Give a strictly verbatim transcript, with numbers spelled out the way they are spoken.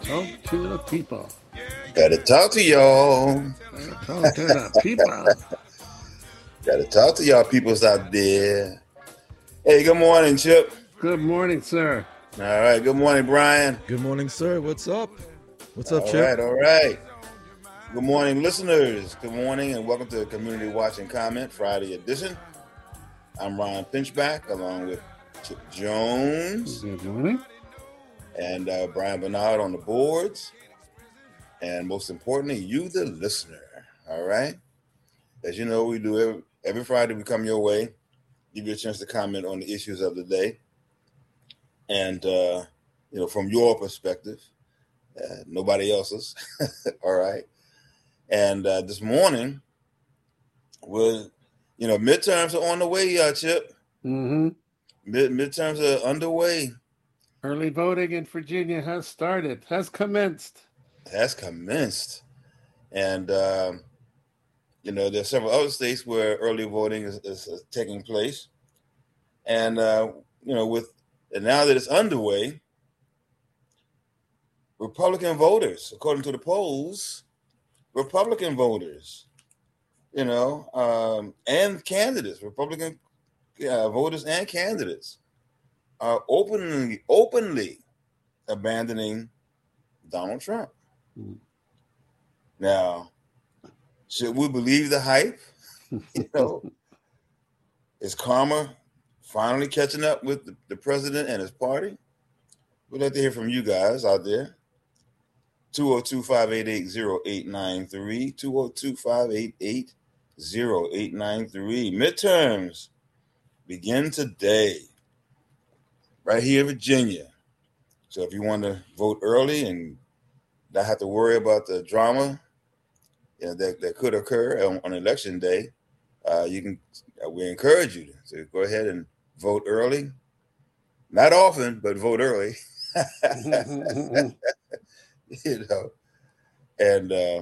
Talk to the people. Gotta talk to y'all. Talk to the people. Gotta talk to y'all peoples out there. Hey, good morning, Chip. Good morning, sir. All right, good morning, Brian. Good morning, sir. What's up? What's up, All Chip? right, all right. Good morning, listeners. Good morning, and welcome to the Community Watch and Comment Friday edition. I'm Ryan Pinchback, along with Chip Jones. Good morning. And uh, Brian Bernard on the boards. And most importantly, you, the listener. All right? As you know, we do every, every Friday we come your way, give you a chance to comment on the issues of the day. And, uh, you know, from your perspective, uh, nobody else's. All right? And uh, this morning, was, you know, midterms are on the way, uh, Chip. Mm-hmm. Mid- midterms are underway. Early voting in Virginia has started, has commenced. Has commenced. And, um, you know, there's several other states where early voting is, is, is taking place. And, uh, you know, with and now that it's underway, Republican voters, according to the polls, Republican voters, you know, um, and candidates, Republican uh, voters and candidates are openly, openly abandoning Donald Trump. Mm-hmm. Now, should we believe the hype? You know, is karma finally catching up with the, the president and his party? We'd like to hear from you guys out there. two oh two, five eight eight, oh eight nine three. two oh two, five eight eight, oh eight nine three. Midterms begin today, right here in Virginia. So if you want to vote early and not have to worry about the drama, you know, that, that could occur on, on election day, uh, you can. Uh, we encourage you to go ahead and vote early. Not often, but vote early. You know, and uh,